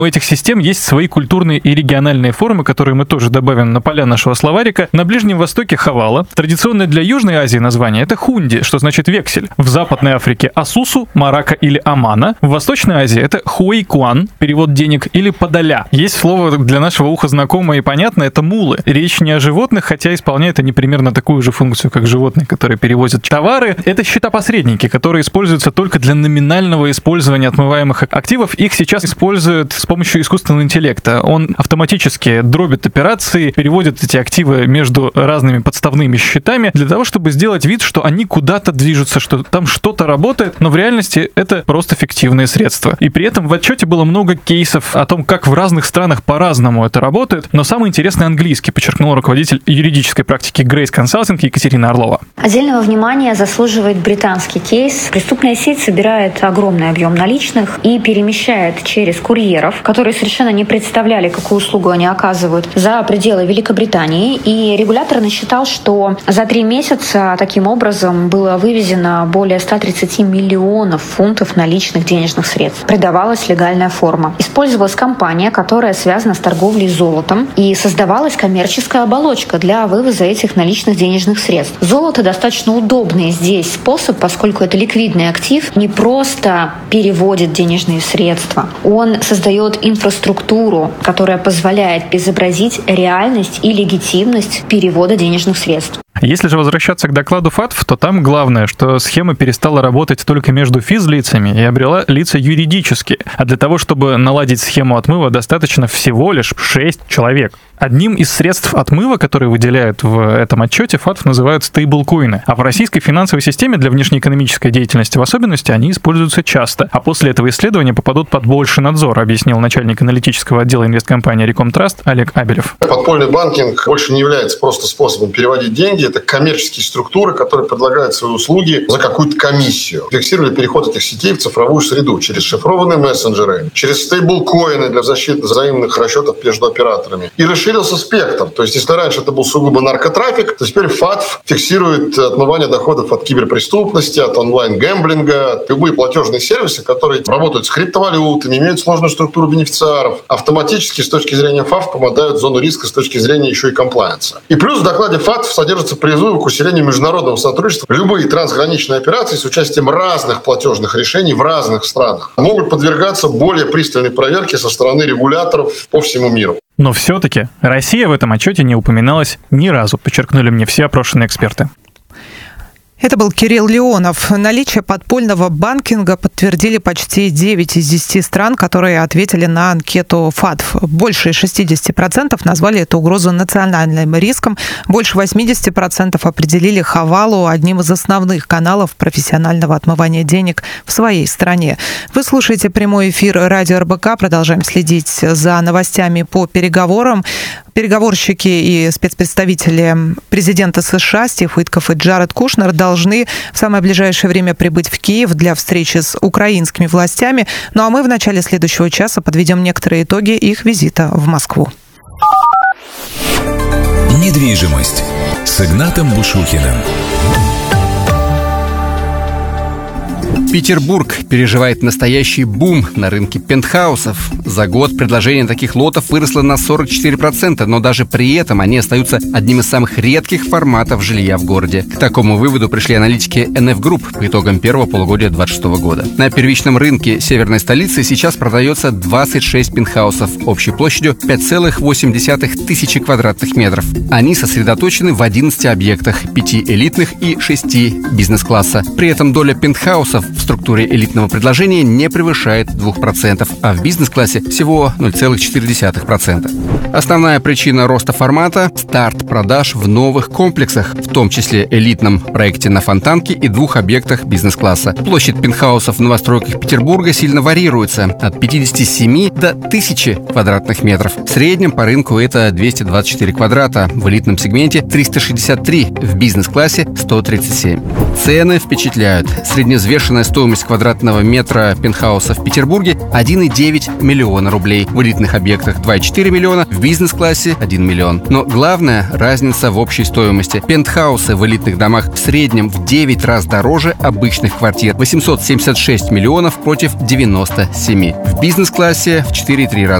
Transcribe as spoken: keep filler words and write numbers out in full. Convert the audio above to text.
У этих систем есть свои культурные и региональные формы, которые мы тоже добавим на поля нашего словарика. На Ближнем Востоке хавала. Традиционное для Южной Азии название — это хунди, что значит вексель. В Западной Африке асусу, марака или амана. В Восточной Азии это хуэйкуан, перевод денег, или подоля. Есть слово для нашего уха знакомое и понятное — это мулы. Речь не о животных, хотя исполняют они примерно такую же функцию, как животные, которые перевозят товары. Это счета-посредники, которые используются только для номинального использования отмываемых активов. Их сейчас используют с помощью искусственного интеллекта. Он автоматически дробит операции, переводит эти активы между разными подставными счетами для того, чтобы сделать вид, что они куда-то движутся, что там что-то работает, но в реальности это просто фиктивные средства. И при этом в отчете было много кейсов о том, как в разных странах по-разному это работает, но самый интересный английский, подчеркнул руководитель юридической практики Grace Consulting Екатерина Орлова. Отдельного внимания заслуживает британский кейс. Преступная сеть собирает огромный объем наличных и перемещает через курьеров, которые совершенно не представляли, какую услугу они оказывают, за пределы Великобритании. И регулятор насчитал, что за три месяца таким образом было вывезено более ста тридцати миллионов фунтов наличных денежных средств. Придавалась легальная форма. Использовалась компания, которая связана с торговлей золотом, и создавалась коммерческая оболочка для вывоза этих наличных денежных средств. Золото достаточно удобный здесь способ, поскольку это ликвидный актив, не просто переводит денежные средства. Он создает инфраструктуру, которая позволяет изобразить реальность и легитимность перевода денежных средств. Если же возвращаться к докладу ФАТФ, то там главное, что схема перестала работать только между физлицами и обрела лица юридические. А для того, чтобы наладить схему отмыва, достаточно всего лишь шесть человек. Одним из средств отмыва, которые выделяют в этом отчете, ФАТФ называют стейблкоины. А в российской финансовой системе для внешнеэкономической деятельности в особенности они используются часто. А после этого исследования попадут под больший надзор, объяснил начальник аналитического отдела инвесткомпании Рекомтраст Олег Абелев. Подпольный банкинг больше не является просто способом переводить деньги. Это коммерческие структуры, которые предлагают свои услуги за какую-то комиссию. Фиксировали переход этих сетей в цифровую среду через шифрованные мессенджеры, через стейблкоины для защиты взаимных расчетов между операторами. И расширился спектр. То есть, если раньше это был сугубо наркотрафик, то теперь ФАТФ фиксирует отмывание доходов от киберпреступности, от онлайн-гэмблинга. Любые платежные сервисы, которые работают с криптовалютами, имеют сложную структуру бенефициаров, автоматически с точки зрения ФАТФ попадают в зону риска с точки зрения еще и комплаенса. И плюс в докладе ФАТФ содержится призывы к усилению международного сотрудничества. Любые трансграничные операции с участием разных платежных решений в разных странах могут подвергаться более пристальной проверке со стороны регуляторов по всему миру. Но все-таки Россия в этом отчете не упоминалась ни разу, подчеркнули мне все опрошенные эксперты. Это был Кирилл Леонов. Наличие подпольного банкинга подтвердили почти девять из десяти стран, которые ответили на анкету ФАТФ. Больше шестьдесят процентов назвали эту угрозу национальным риском. Больше восемьдесят процентов определили хавалу одним из основных каналов профессионального отмывания денег в своей стране. Вы слушаете прямой эфир радио эр бэ ка. Продолжаем следить за новостями по переговорам. Переговорщики и спецпредставители президента США Стив Уиткоф и Джаред Кушнер должны в самое ближайшее время прибыть в Киев для встречи с украинскими властями. Ну а мы в начале следующего часа подведем некоторые итоги их визита в Москву. Недвижимость с Игнатом Бушухиным. Петербург переживает настоящий бум на рынке пентхаусов. За год предложение таких лотов выросло на сорок четыре процента, но даже при этом они остаются одним из самых редких форматов жилья в городе. К такому выводу пришли аналитики эн эф Group по итогам первого полугодия две тысячи двадцать шестого года. На первичном рынке северной столицы сейчас продается двадцать шесть пентхаусов общей площадью пять целых восемь десятых тысячи квадратных метров. Они сосредоточены в одиннадцати объектах, пяти элитных и шести бизнес-класса. При этом доля пентхаусов в структуре элитного предложения не превышает двух процентов, а в бизнес-классе всего ноль целых четыре десятых процента. Основная причина роста формата – старт продаж в новых комплексах, в том числе элитном проекте на Фонтанке и двух объектах бизнес-класса. Площадь пентхаусов в новостройках Петербурга сильно варьируется – от пятидесяти семи до тысячи квадратных метров. В среднем по рынку это двести двадцать четыре квадрата, в элитном сегменте триста шестьдесят три, в бизнес-классе сто тридцать семь. Цены впечатляют. Средневзвешенная стоимость Стоимость квадратного метра пентхауса в Петербурге один и девять миллиона рублей. В элитных объектах два и четыре миллиона, в бизнес-классе один миллион. Но главная разница в общей стоимости. Пентхаусы в элитных домах в среднем в девять раз дороже обычных квартир. восемьсот семьдесят шесть миллионов против девяноста семи. В бизнес-классе в четыре и три раза